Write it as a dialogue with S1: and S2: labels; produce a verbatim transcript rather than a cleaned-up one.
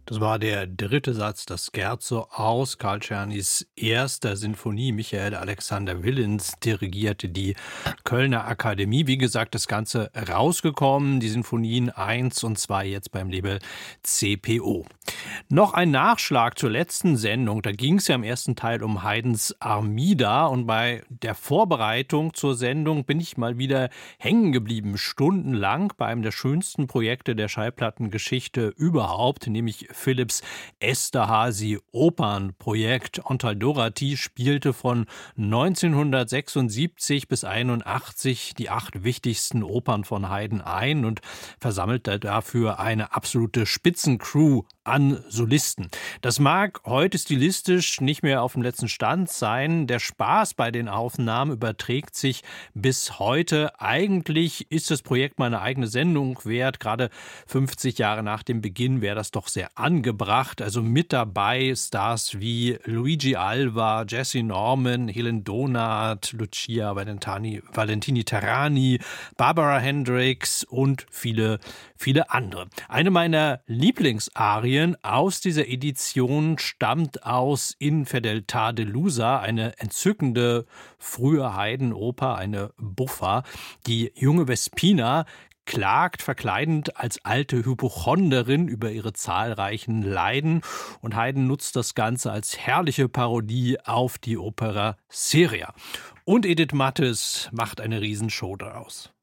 S1: Das war der dritte Satz, das Scherzo aus Karl Czernys erster Sinfonie. Michael Alexander Willens dirigierte die Kölner Akademie. Wie gesagt, das Ganze rausgekommen, die Sinfonien eins und zwei jetzt beim Label C P O. Noch ein Nachschlag zur letzten Sendung. Da ging es ja im ersten Teil um Haydns Armida. Und bei der Vorbereitung zur Sendung bin ich mal wieder hängen geblieben, stundenlang bei einem der schönsten Projekte der Schallplattengeschichte überhaupt, nämlich Philips Esterházy Opernprojekt. Ontal Dorati spielte von neunzehnhundertsechsundsiebzig bis einundachtzig die acht wichtigsten Opern von Haydn ein und versammelte dafür eine absolute Spitzencrew an Solisten. Das mag heute stilistisch nicht mehr auf dem letzten Stand sein. Der Spaß bei den Aufnahmen überträgt sich bis heute. Eigentlich ist das Projekt mal eine eigene Sendung wert. Gerade fünfzig Jahre nach dem Beginn wäre das doch sehr angebracht. Also mit dabei Stars wie Luigi Alva, Jessye Norman, Helen Donath, Lucia Valentini, Valentini Terrani, Barbara Hendricks und viele, viele andere. Eine meiner Lieblingsarien aus dieser Edition stammt aus In Fedeltà delusa, eine entzückende frühe Haydn-Oper, eine Buffa. Die junge Vespina klagt verkleidend als alte Hypochonderin über ihre zahlreichen Leiden und Haydn nutzt das Ganze als herrliche Parodie auf die Opera seria. Und Edith Mathis macht eine Riesenshow daraus.